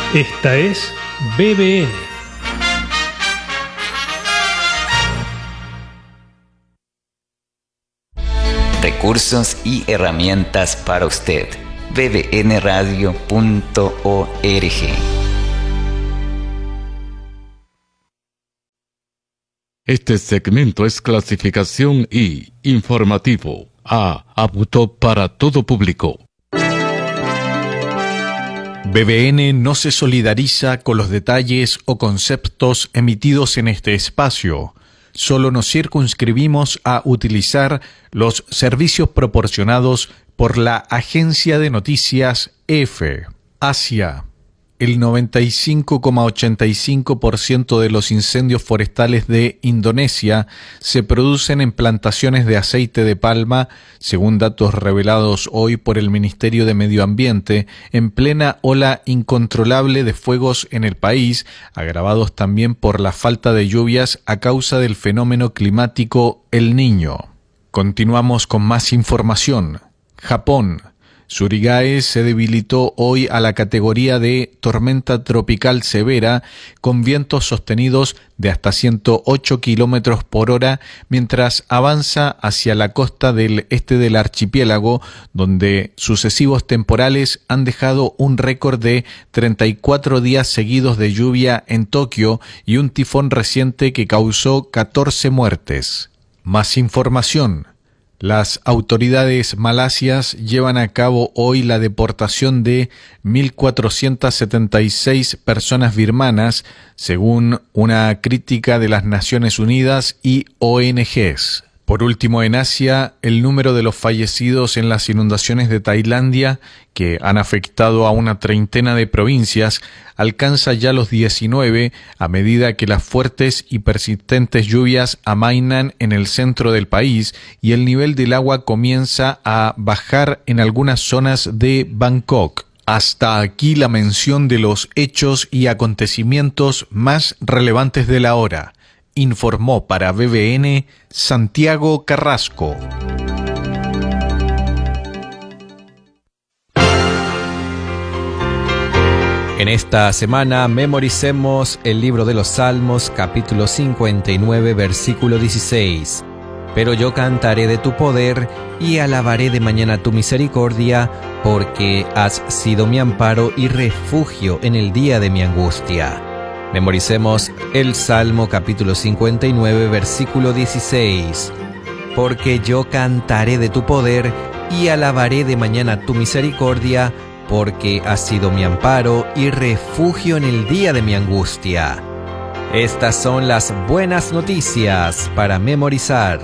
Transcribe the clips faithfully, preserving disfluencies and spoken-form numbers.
Esta es B B N. Recursos y herramientas para usted. b b n radio punto org. Este segmento es clasificación I, informativo, A, apto para todo público. B B N no se solidariza con los detalles o conceptos emitidos en este espacio. Solo nos circunscribimos a utilizar los servicios proporcionados por la agencia de noticias EFE. Asia. El noventa y cinco coma ochenta y cinco por ciento de los incendios forestales de Indonesia se producen en plantaciones de aceite de palma, según datos revelados hoy por el Ministerio de Medio Ambiente, en plena ola incontrolable de fuegos en el país, agravados también por la falta de lluvias a causa del fenómeno climático El Niño. Continuamos con más información. Japón. Surigae se debilitó hoy a la categoría de tormenta tropical severa con vientos sostenidos de hasta ciento ocho kilómetros por hora mientras avanza hacia la costa del este del archipiélago, donde sucesivos temporales han dejado un récord de treinta y cuatro días seguidos de lluvia en Tokio y un tifón reciente que causó catorce muertes. Más información. Las autoridades malasias llevan a cabo hoy la deportación de mil cuatrocientas setenta y seis personas birmanas, según una crítica de las Naciones Unidas y O N Ges. Por último, en Asia, el número de los fallecidos en las inundaciones de Tailandia, que han afectado a una treintena de provincias, alcanza ya los diecinueve a medida que las fuertes y persistentes lluvias amainan en el centro del país y el nivel del agua comienza a bajar en algunas zonas de Bangkok. Hasta aquí la mención de los hechos y acontecimientos más relevantes de la hora. Informó para B B N Santiago Carrasco. En esta semana memoricemos el libro de los Salmos, capítulo cincuenta y nueve, versículo dieciséis. Pero yo cantaré de tu poder y alabaré de mañana tu misericordia, porque has sido mi amparo y refugio en el día de mi angustia. Memoricemos el Salmo capítulo cincuenta y nueve, versículo dieciséis. Porque yo cantaré de tu poder y alabaré de mañana tu misericordia, porque has sido mi amparo y refugio en el día de mi angustia. Estas son las buenas noticias para memorizar.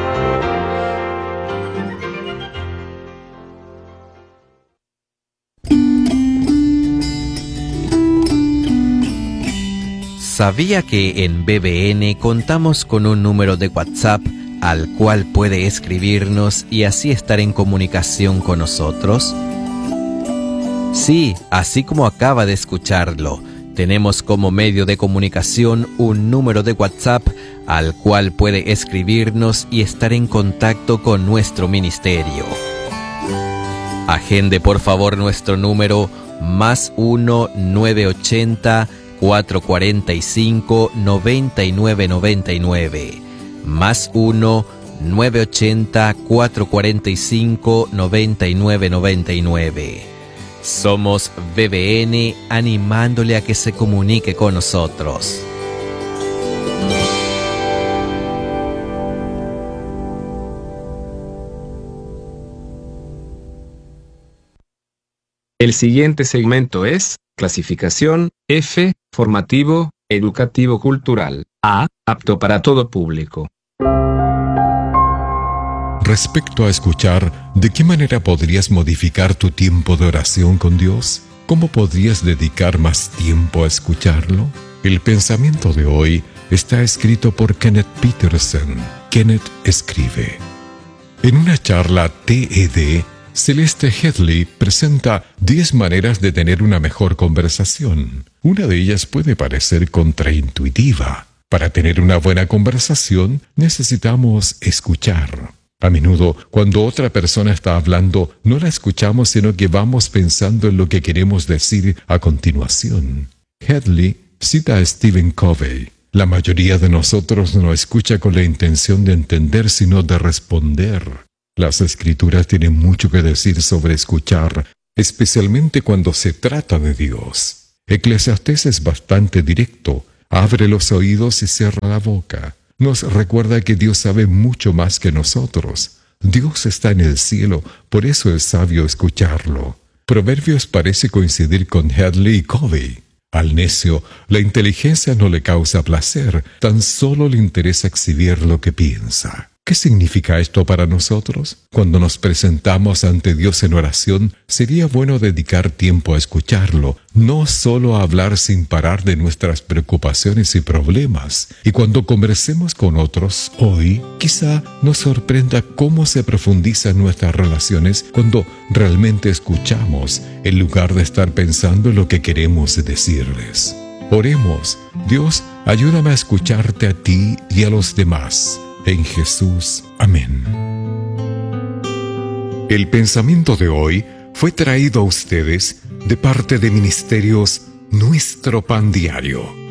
¿Sabía que en B B N contamos con un número de WhatsApp al cual puede escribirnos y así estar en comunicación con nosotros? Sí, así como acaba de escucharlo, tenemos como medio de comunicación un número de WhatsApp al cual puede escribirnos y estar en contacto con nuestro ministerio. Agende por favor nuestro número más uno nueve ochenta cuatro cuarenta y cinco noventa y nueve noventa y nueve, más uno nueve ochenta cuatro cuarenta y cinco noventa y nueve noventa y nueve. Somos B B N animándole a que se comunique con nosotros. El siguiente segmento es clasificación F, formativo, educativo cultural. A, apto para todo público. Respecto a escuchar, ¿de qué manera podrías modificar tu tiempo de oración con Dios? ¿Cómo podrías dedicar más tiempo a escucharlo? El pensamiento de hoy está escrito por Kenneth Peterson. Kenneth escribe. En una charla T E D, Celeste Headley presenta diez maneras de tener una mejor conversación. Una de ellas puede parecer contraintuitiva. Para tener una buena conversación, necesitamos escuchar. A menudo, cuando otra persona está hablando, no la escuchamos, sino que vamos pensando en lo que queremos decir a continuación. Hadley cita a Stephen Covey: la mayoría de nosotros no escucha con la intención de entender, sino de responder. Las Escrituras tienen mucho que decir sobre escuchar, especialmente cuando se trata de Dios. Eclesiastés es bastante directo: abre los oídos y cierra la boca. Nos recuerda que Dios sabe mucho más que nosotros. Dios está en el cielo, por eso es sabio escucharlo. Proverbios parece coincidir con Hadley y Covey. Al necio, la inteligencia no le causa placer, tan solo le interesa exhibir lo que piensa. ¿Qué significa esto para nosotros? Cuando nos presentamos ante Dios en oración, sería bueno dedicar tiempo a escucharlo, no solo a hablar sin parar de nuestras preocupaciones y problemas. Y cuando conversemos con otros, hoy, quizá nos sorprenda cómo se profundizan nuestras relaciones cuando realmente escuchamos, en lugar de estar pensando en lo que queremos decirles. Oremos: Dios, ayúdame a escucharte a ti y a los demás. En Jesús. Amén. El pensamiento de hoy fue traído a ustedes de parte de Ministerios Nuestro Pan Diario.